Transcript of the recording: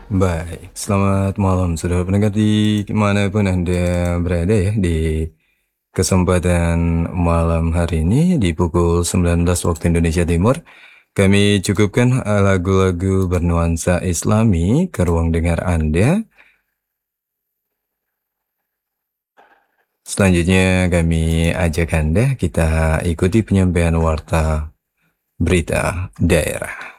Baik, selamat malam saudara pendengar dimanapun Anda berada ya di kesempatan malam hari ini di pukul 19 waktu Indonesia Timur. Kami cukupkan lagu-lagu bernuansa Islami ke ruang dengar Anda. Selanjutnya kami ajak Anda kita ikuti penyampaian warta berita daerah.